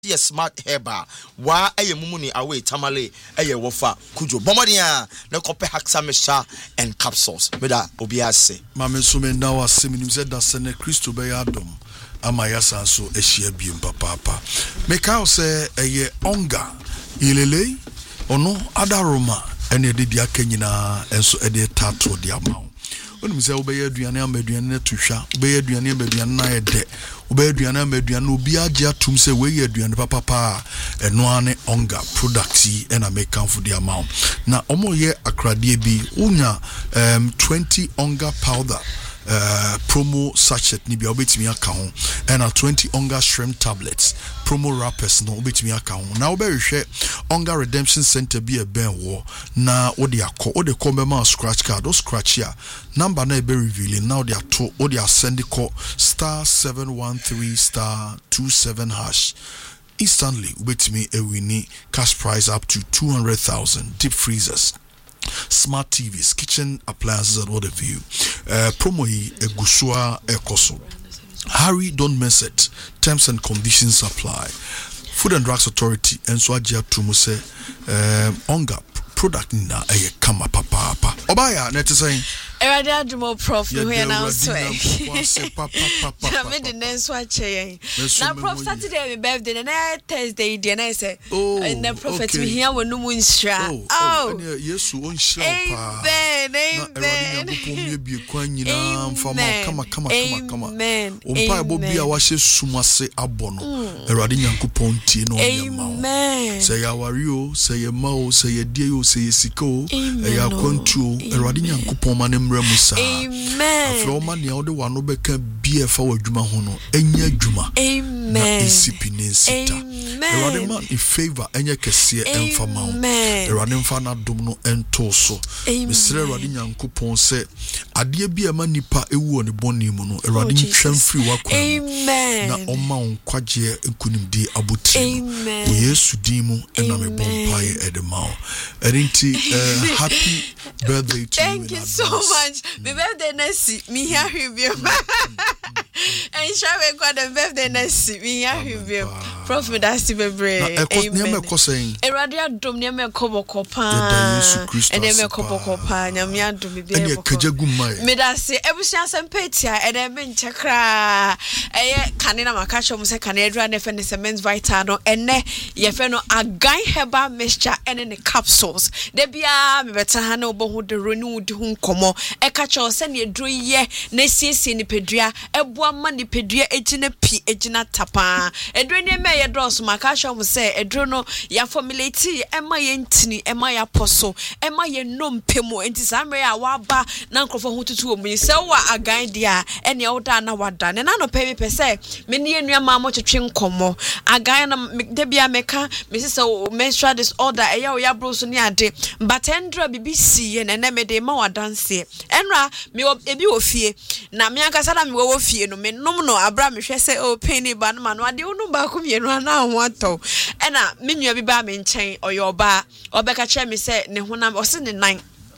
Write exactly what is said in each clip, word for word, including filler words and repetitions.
yes smart herba wa eye mumuni away tamale eye wofa kujo bomodia na kope haksa mesha and capsules meda obi ase mame so me na wase minim se da se ne Kristo be yadom ama yasa so ehia biem papa me ka se eye onga ilele ono adaroma ene de dia kanyina enso ede tato de amawo onum se obeye aduane amaduane na tuhwa obeye aduane amaduane na ede obeye aduane amaduane obi age atum se we aduane papa pa eno ane onga products ena make am for the amount na omo ye akrade bi unya um twenty onga powder Uh, promo sachet ni bia obetimi aka ho and a twenty onga shrimp tablets promo wrappers no obetimi aka ho na obehwe onga redemption center bi e ben wo na odi akọ odi call me ma scratch card o scratch ya number na e be revealing now they are to odi send call star seven one three star two seven hash instantly obetimi e wini cash prize up to two hundred thousand deep freezers, smart T Vs, kitchen appliances and what have you. Uh, promo hi egusua ekoso. Hurry, don't miss it. Terms and conditions apply. Food and Drugs Authority and so ajia tumu se um onga product na eye kama papa papa. Obaya net saying Erade adumo prof no here now so. Na me the next one che. Na prof Saturday my birthday na Thursday dey na say. And the prophet me here wonu mu nsra. Oh. Yesu on shira pa. Amen. Amen. Na erade nyankopon bie kwan nyina mfama kama kama kama kama. Ompa ebo bia wa hye sumase abono. Erade nyankopon tie no yema. Amen. Say ya wario, say ye ma o, say ye die o, say ye siko, e ya kwantu. Erade nyankopon ma Musa. Amen. Afro man ya ode wano beka bia fa wadwuma ho no enya adwuma. Amen. Na esipine sita. Erade man in favor enya kese emfa ma ho. Erade mfa na dom no ento so. Mesre erade nyankopon se ade bia ma nipa ewu ne boni mu no erade ntwam firi wakwa. Amen. Na oma onkwaje enkunimdi abuti. Amen. Yesu dimu ena me bompae edema. Erinti happy birthday to Thank you. Thank you so much. My birthday next me here review. And shall we go the birthday next me here review. Prof me that's the baby. Amen. Erade adom ne me kobo kopa. And me kobo kopa nyame adom bi e boko. Me da se ebusia sempetia e dem nche kra. Eye kane na maka show mu se kane adura ne fe ne cement vital no ene ye fe no agan herbal mixture ene ne capsules. De bia me beta ha na obo de roni udi hu nkomo e ka cho se ne aduro ye na siesie ni pedua eboa ma ni pedua ejina pi ejina tapa. Aduro ne me ye dross maka show mu se aduro no ya formulate e ma ye ntini e ma ya poso e ma ye nompemu enti samre ya waba na nkrofo hu tutu omu se wa agan dia ene oda na wada ne na no pe pe se me ne enua ma mo twetwe nkomo agan na de bia meka me se menstrual disorder e ya o ya bro so ne ade but endra bibi si ne ne me de ma wadanse enra me ebi ofie na me akasa na me wo fie no me nom no abra me hwe se o penny ba no ma no ade unu ba ko mienu na ho ato ena me nua bi ba me nchen oyoba obeka che me se ne honam o se ne nan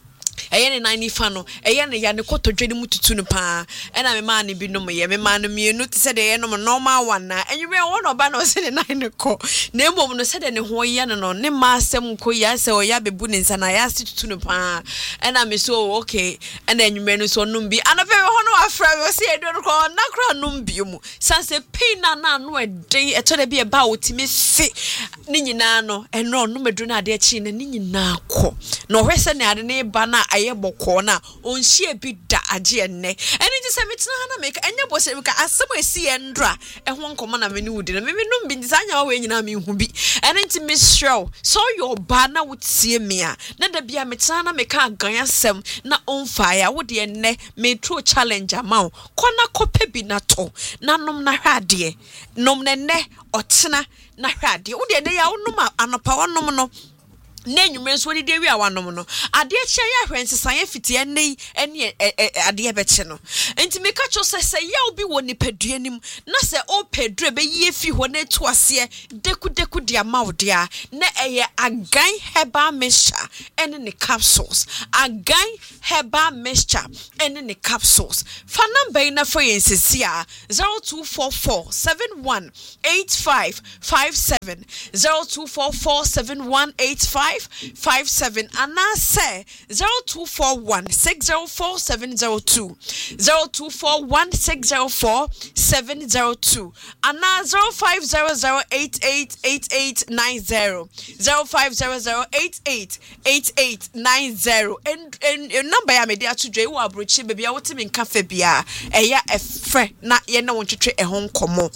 eye ne nan ni fa no eye ne ya ne kotodwe ni mututu no pa ena me ma ne bi no ye me ma no mienu ti se de ye no normal one na enwe won oba na o se ne nan ne ko na emom no se de ne ho ye no no ne ma asem ko ya se o ya bebu ne nsa na ya se tutu no pa ena me so okay ena enwe no so no bi anape ho no afra me o se edo no ko na kra no bi mu sanse pain na na no eden e to de bi e ba otimi se ni nyina no eno no medu na ade chi ne ni nyina ko no hwese ne ade ne ba na aye boko na onhie bi da age enne eni je se metina na make enye bo se ka asem esi endra e ho nkomo na me ni wudi na me num bi nsanya wa nyina me hu bi eni nti me show so your ba na wotie me a na da bia metina na make agan asem na onfa ya wode enne me true challenge amount kona kope bi na to na nom na hwade nom ne ne otena na hwade wode ne ya wonum anopa wonom no Nenumere so de dewi awanom no ade chia ya hwensesan ya fitie nei ene ade beche no enti meka cho se se ya obi wo nipadua nim na se o pedre be ye fi ho na tu ase deku deku dia mawdia na eye agan herbal mixture ene ne capsules agan herbal mixture ene ne capsules fa number na for yensesi a zero two four four seven one eight five five seven zero two four four seven one eight five five seven and now say zero two four one six zero four seven zero two zero two four one six zero four seven zero two and now zero five zero zero eight eight eight eight nine zero zero five zero zero eight eight eight eight nine zero and and your number ya media to dwe wo abrochi baby a wote min cafe bia eya efre na ye na wontwetwe e ho nkomo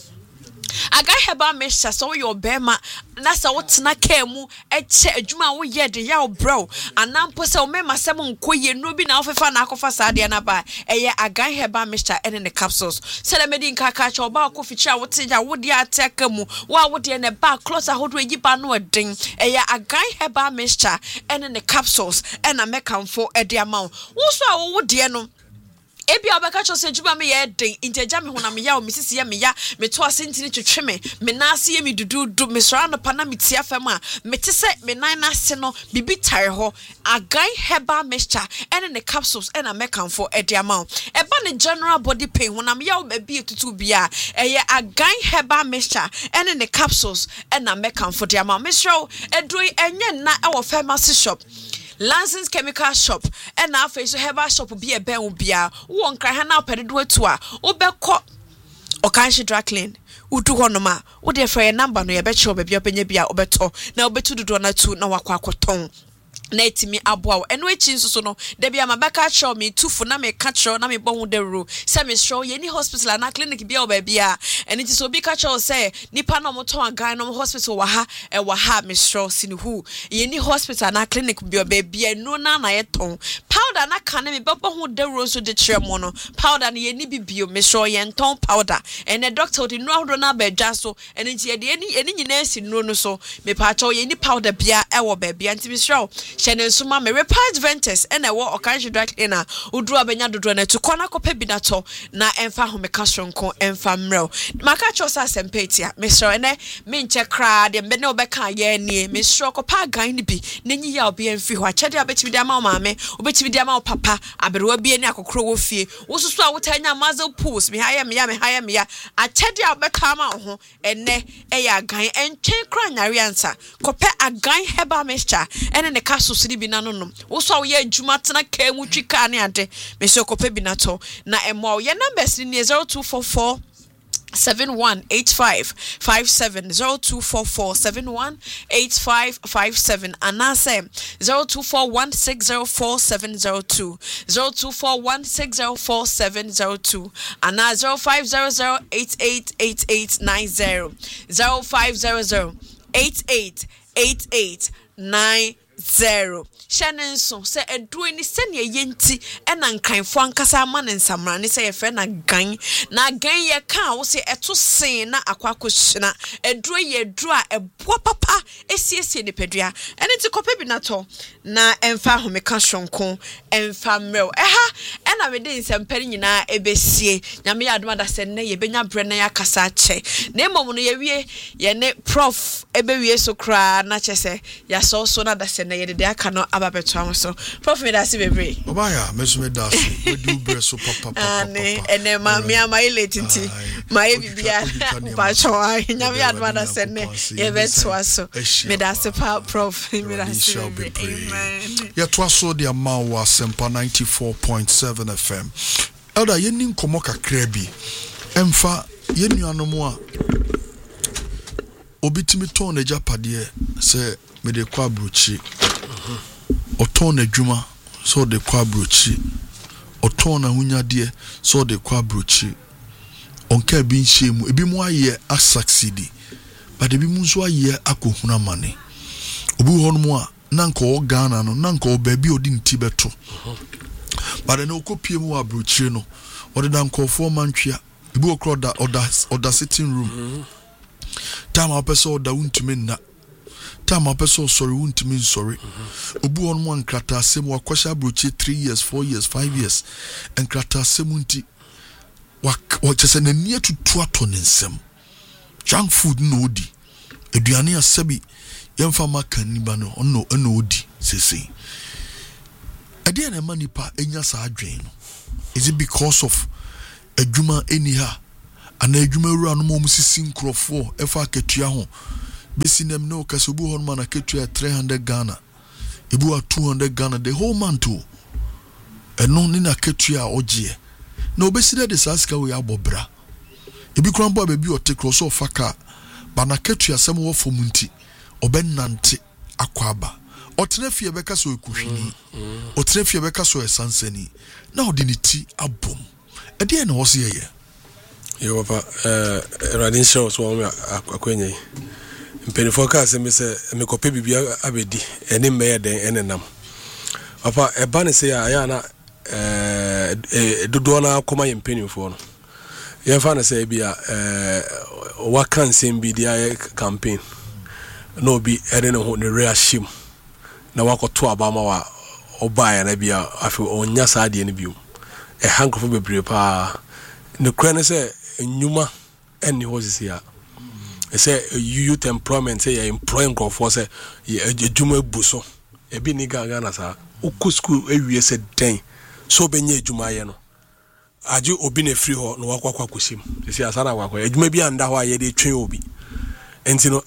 aga heba mixture so your bema na sa wotena kemu eche adwuma wo ye de ya bro anampo se o mema sem nkoye no bi na ofefa na akofa saade na ba eye aga heba mixture ene ne capsules se le medi nkaka cha oba akofichi a woteja wode ateka mu wa wode ne ba close ahodo egiba no odin eye aga heba mixture ene ne capsules ena mekamfo ede amaw wo so a wo wode no ebi abaka chose juba me ye den inteja me hona me ya o misisi ye me ya me to asentini twetwe me me na ase ye me dududu me sora no pa na me tia fam a me te se me nan na ase no bibi tare ho agan herbal mixture ene ne capsules ena mekanfo ede amount eba ne general body pain hona me ya o bi etutu bia eye agan herbal mixture ene ne capsules ena mekanfo de amount me sro edoi enye na e wo pharmacy shop Lansing's chemical shop and our face herbal shop be a ben bia won cry na pedo to a obeko okanshi dry clean udu honoma wo de frɛ number no ye be cho baby openya bia obeto na obetu dodo na tu na wakwa akoton na etimi aboa eno echi nso so no de bia mabaka show me tufu na me ka show na me bon de ro se me show ye ni hospital na clinic bia oba bia eni ti so bi ka show say nipa no moton agan no hospital wa ha e wa ha me show sini hu ye ni hospital na clinic bia oba bia no na na ye ton powder na ka na me bebo ho de ro so de kire mo no powder na ye ni bibio me show ye ton powder and the doctor di no ahodo na ba dwa so eni ti ye de eni eni nyina si no no so me pa show ye ni powder bia e wo ba bia nti me show Chene suma me Repage Ventures ene wo okanshi dry cleaner udru abenya dodo na to kona kopa bi na to na emfa ho meka sonko emfa mrel maka chosa sempetia me so ene me nche kra de me ne obeka ye nie me so kopa gan ni bi nenyi ya obi emfi ho achede abetimi de ama maame obetimi de ama papa aberewa bi ani akokro wo fie wo susu a wotanya mazel pools me haya me ya me haya me ya achede abeka ama ho ene eya gan enchen kra nyare ansa kopa agan herbal mixture ene ne kaso siri bi nanom wo so wo ye adwuma tena ka mu twika ne ade me se kopa bi na to na emo ye numbers ni zero two four four seven one eight five five seven zero two four four seven one eight five five seven and I say zero two four one six zero four seven zero two zero two four one six zero four seven zero two and now zero five zero zero eight eight eight eight nine zero zero five zero zero eight eight eight eight nine zero Shannon so say a doing ni send ye yenti and an kind fankasa man and samran say a friend a gang na gang ye can say a to say na aquacushina a draw ye draw a boa papa a C S C pedria and it's a copy binato na emfa homeka shonko emfa mrel eha and I did some penny na a besie yami admada said ne ye benya brena ya kasache name of ye we ye ne prof ebe we so cra na chese ya so so na da se ne ye de aka ababeto so prof me da se bebre obaya mesume da se we do bre so papa papa ene ma me am ile tinti ma e bibia pa cho ai nyame admada se ne ye beto so me da se pa prof me da se amen ya to so the amount was Sempa ninety-four point seven F M elda yeni nkomo kakra bi emfa yenuanom a obitimi ton na japade se me de kwa brochi oton na dwuma so de kwa brochi oton na hunyade so de kwa brochi onka bi nhemu ebi mu aye a succeed but ebi mu nso aye akohuna mane obi hono a nanka o Ghana no nanka o baabi odi nti beto but na okopie mu abrochi no odi dan kofo mantwea ebi okro da oda oda sitting room time a person oda untumi na time a person sorry won't mean sorry obu on one krata sem wa kwasha broche three years four years five years and krata semunti wa wa chese na near to two nsem junk food no di eduane asabi yemfa maka niba no ono ono odi sese ade na ma nipa enya sa adwen no is it because of adwuma eniha ana adwuma wura no mo musisi nkrofo efa ketua ho besinem no kasobu hon man aketua three hundred Ghana ebu two hundred Ghana the whole month too eno ni na ketua ogie na obeside de saska we abobra ebi krambo abebi ote cross of faka bana ketua sem wo fomunti obenante akwaba otenefie beka so ekuhwini otenefie beka so esansani na odiniti abom ede na wo se ye yo papa eh radin show so wo akwenye mpenifo ka se me se me kope bibia abedi ene meye den enenam papa e ba ne se ya ya na eh dodo na akoma ye mpenifo no ye fa ne se bia eh wa kan sembi dia campaign no bi ene ne ho ne reashim na wakoto abama wa obaaya na bia afi onya saade ne biu e hankofo bebre pa ne kra ne se nyuma eni ho sisi ya e se youth employment say ya employing go for say ejuma buso e bi ni gaga na sa uku school ewie se den so benye ejuma ye no aje obi na free ho no wakwakwa kosim sisi asana wakwa ejuma bi anda ho aye de twen obi enti no